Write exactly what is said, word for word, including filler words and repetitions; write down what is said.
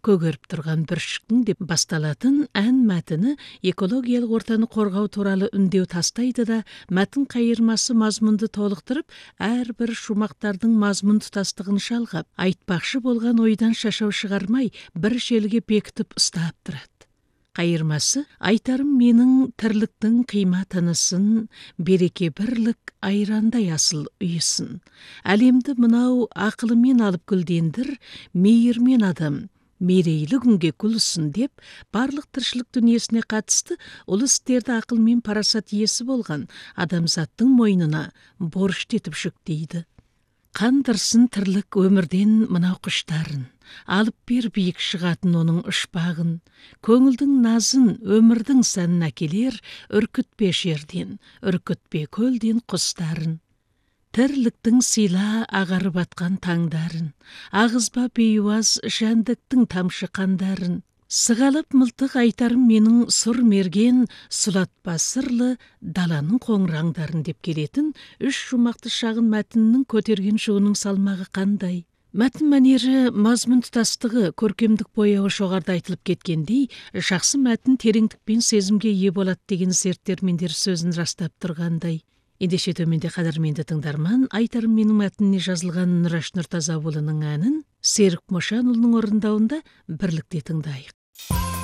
көгөрүп турган бүршүктүң деп басталатын ән мәтіні экологиялык ортаны коргоо тууралуу үндөө тастайды да, мәтін кайырмасы мазмунду толуктуруп, ар бир шумактардын мазмун тутастыгын шалгап, айтпакчы болгон ойдан шашау чыгармай, бир желге бекитип устап турат. Кайырмасы айтарым менің тірліктің кыйма тынысын, береке бірлік айрандай асыл үйсін. Әлемді мынау ақылымен алып гүлдендір, мейірмен адам, мерейлі күнге күлсін деп, барлық тіршілік дүниесіне қатысты улы істерді ақылмен парасат иесі болған адамзаттың мойнына борышты етіп жүктейді. Қандырсын тірлік өмірден мынау құштарын, алып бер биік шығатын оның ұшпағын, көңілдің назын, өмірдің сәнін әкелер, үркітпе жерден, үркітпе көлден құстарын. Тірліктің сыйла ағарып атқан таңдарын, ағызба бейуаз жәндіктің тамшы қандарын. Сығалап мылтық айтарым менің сұр мерген, сұлатпа сырлы даланың қоңыраңдарын деп келетін үш шумақты шағын мәтіннің көтерген жуының салмағы қандай. Мәтін мәнері, мазмұн тұтастығы, көркемдік бояуы жоғарыда айтылып кеткендей, жақсы мәтін тереңдік пен сезімге ие болады деген зерттелгендер сөзін растап тұрғандай. Ендеше төменде қадірменді тыңдарман, айтарым менің мәтініне жазылған Нұраш Нұртазаұлының әнін Серік Мошанұлының орындауында бірлікте тыңдайық.